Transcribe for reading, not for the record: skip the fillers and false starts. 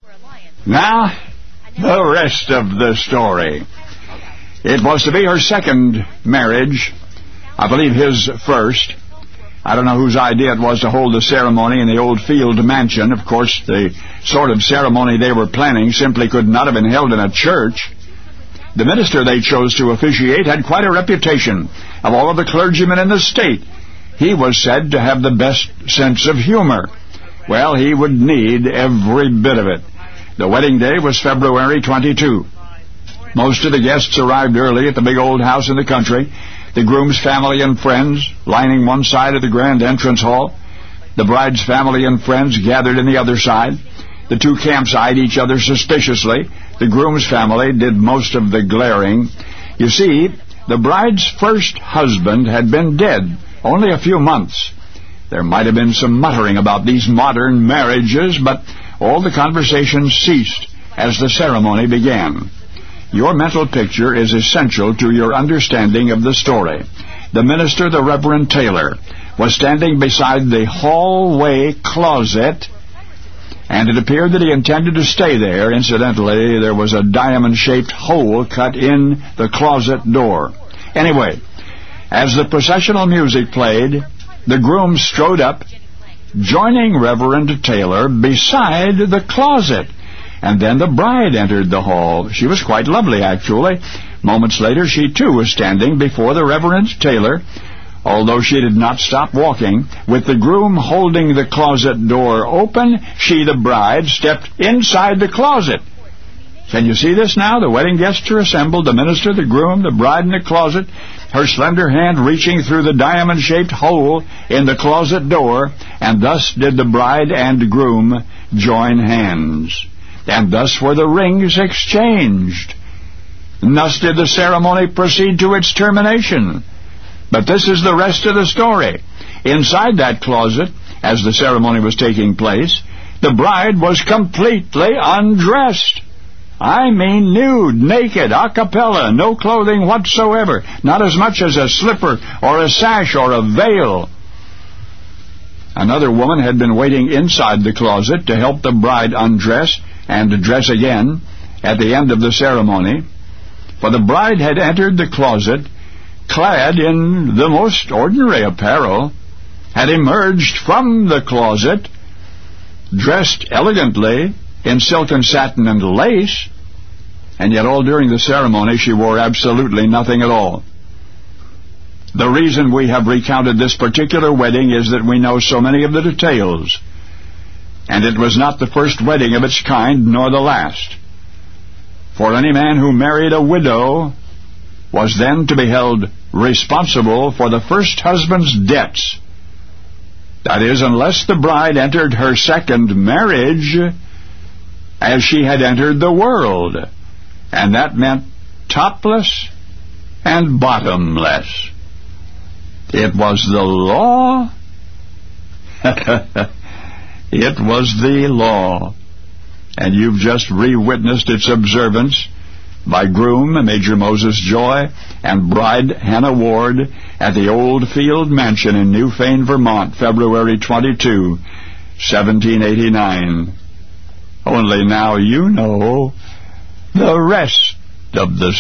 Now, the rest of the story. It was to be her second marriage. I believe his first. I don't know whose idea it was to hold the ceremony in the old field mansion. Of course, the sort of ceremony they were planning simply could not have been held in a church. The minister they chose to officiate had quite a reputation. Of all of the clergymen in the state, he was said to have the best sense of humor. Well, he would need every bit of it. The wedding day was February 22. Most of the guests arrived early at the big old house in the country. The groom's family and friends lining one side of the grand entrance hall. The bride's family and friends gathered in the other side. The two camps eyed each other suspiciously. The groom's family did most of the glaring. You see, the bride's first husband had been dead only a few months. There might have been some muttering about these modern marriages, but all the conversation ceased as the ceremony began. Your mental picture is essential to your understanding of the story. The minister, the Reverend Taylor, was standing beside the hallway closet, and it appeared that he intended to stay there. Incidentally, there was a diamond-shaped hole cut in the closet door. Anyway, as the processional music played, the groom strode up, joining Reverend Taylor beside the closet. And then the bride entered the hall. She was quite lovely, actually. Moments later, she too was standing before the Reverend Taylor, although she did not stop walking. With the groom holding the closet door open, she, the bride, stepped inside the closet. Can you see this now? The wedding guests are assembled, the minister, the groom, the bride in the closet, her slender hand reaching through the diamond-shaped hole in the closet door, and thus did the bride and groom join hands. And thus were the rings exchanged. And thus did the ceremony proceed to its termination. But this is the rest of the story. Inside that closet, as the ceremony was taking place, the bride was completely undressed. I mean nude, naked, a cappella, no clothing whatsoever, not as much as a slipper or a sash or a veil. Another woman had been waiting inside the closet to help the bride undress and dress again at the end of the ceremony, for the bride had entered the closet clad in the most ordinary apparel, had emerged from the closet dressed elegantly in silk and satin and lace, and yet all during the ceremony she wore absolutely nothing at all. The reason we have recounted this particular wedding is that we know so many of the details, and it was not the first wedding of its kind, nor the last. For any man who married a widow was then to be held responsible for the first husband's debts. That is, unless the bride entered her second marriage as she had entered the world, and that meant topless and bottomless. It was the law. It was the law, and you've just re-witnessed its observance by groom Major Moses Joy and bride Hannah Ward at the Old Field Mansion in Newfane, Vermont, February 22, 1789. Only now you know the rest of the